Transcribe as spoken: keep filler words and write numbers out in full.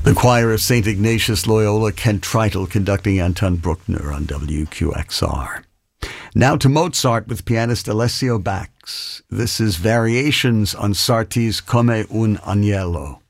The choir of Saint Ignatius Loyola, Kent Treitel conducting Anton Bruckner on W Q X R. Now to Mozart with pianist Alessio Bax. This is Variations on Sarti's Come un Agnello.